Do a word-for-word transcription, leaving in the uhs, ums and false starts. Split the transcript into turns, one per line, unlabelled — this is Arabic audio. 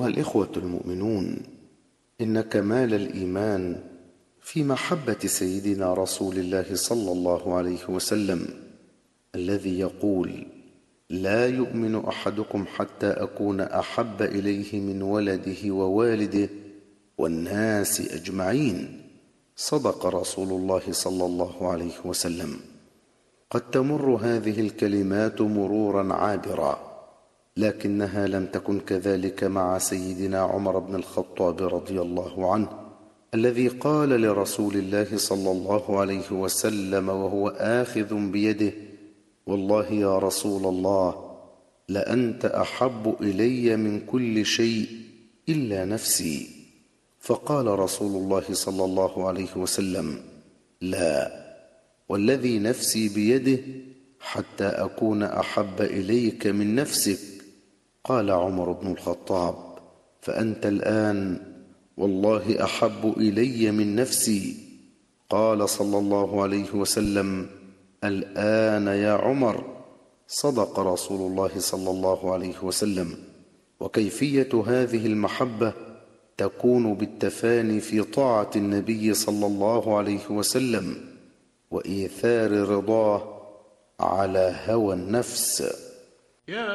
أيها الإخوة المؤمنون، إن كمال الإيمان في محبة سيدنا رسول الله صلى الله عليه وسلم، الذي يقول: لا يؤمن أحدكم حتى أكون أحب إليه من ولده ووالده والناس أجمعين. صدق رسول الله صلى الله عليه وسلم. قد تمر هذه الكلمات مرورا عابرا، لكنها لم تكن كذلك مع سيدنا عمر بن الخطاب رضي الله عنه، الذي قال لرسول الله صلى الله عليه وسلم وهو آخذ بيده: والله يا رسول الله، لأنت أحب إلي من كل شيء إلا نفسي. فقال رسول الله صلى الله عليه وسلم: لا، والذي نفسي بيده حتى أكون أحب إليك من نفسك. قال عمر بن الخطاب: فأنت الآن والله أحب إلي من نفسي. قال صلى الله عليه وسلم: الآن يا عمر. صدق رسول الله صلى الله عليه وسلم. وكيفية هذه المحبة تكون بالتفاني في طاعة النبي صلى الله عليه وسلم وإيثار رضاه على هوى النفس.